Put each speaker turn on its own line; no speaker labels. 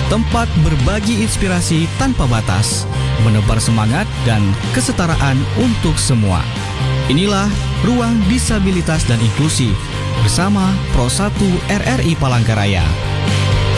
tempat berbagi inspirasi tanpa batas, menebar semangat dan kesetaraan untuk semua. Inilah Ruang Disabilitas dan Inklusi bersama Pro 1 RRI Palangkaraya.